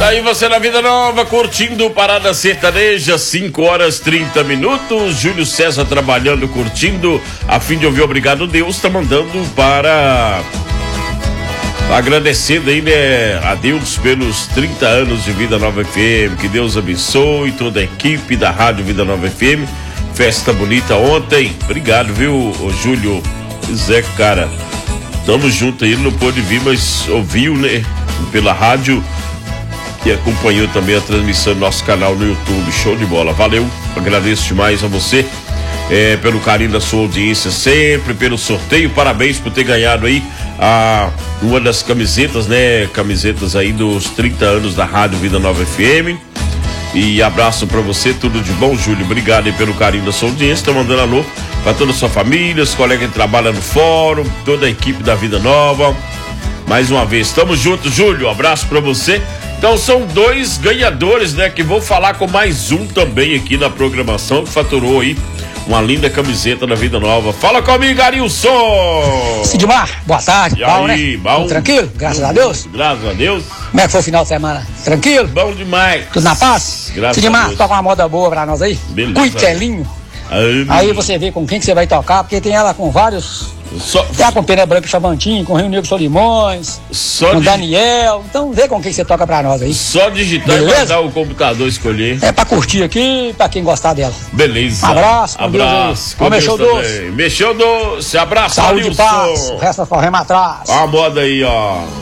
Tá aí você na Vida Nova, curtindo Parada Sertaneja, 5 horas 30 minutos. Júlio César trabalhando, curtindo, a fim de ouvir Obrigado Deus, tá mandando para... agradecendo aí, né, a Deus pelos 30 anos de Vida Nova FM, que Deus abençoe toda a equipe da Rádio Vida Nova FM, festa bonita ontem, obrigado, viu, ô Júlio. Zé, cara, tamo junto aí, não pôde vir, mas ouviu, né, pela rádio, e acompanhou também a transmissão do nosso canal no YouTube. Show de bola, valeu, agradeço demais a você pelo carinho da sua audiência sempre, pelo sorteio, parabéns por ter ganhado aí uma das camisetas, né, camisetas aí dos 30 anos da Rádio Vida Nova FM. E abraço pra você, tudo de bom, Júlio, obrigado aí pelo carinho da sua audiência. Tô mandando alô pra toda a sua família, os colegas que trabalham no fórum, toda a equipe da Vida Nova. Mais uma vez, tamo junto, Júlio, abraço pra você. Então são 2 ganhadores, né, que vou falar com mais um também aqui na programação, que faturou aí uma linda camiseta da Vida Nova. Fala comigo, Arilson! Sidmar, boa tarde, e bom, aí, né? Bom? Tudo tranquilo? Graças a Deus. Graças a Deus. Como é que foi o final de semana? Tranquilo? Bom demais. Tudo na paz? Graças a Sidmar, Deus. toca uma moda boa pra nós aí. Beleza. Cuitelinho. Aí você vê com quem que você vai tocar, porque tem ela com vários... Tem a com Pena Branca e Chavantinho, com Rio Negro Solimões, com Daniel. Então vê com quem você toca pra nós aí. Só digitar e mandar o computador escolher. É pra curtir aqui, pra quem gostar dela. Beleza. Um abraço, com abraço. Deus aí. Mexeu doce. Mexeu doce. Abraço, saúde e Arilson. paz. O resto nós corremos atrás. Ó a moda aí, ó.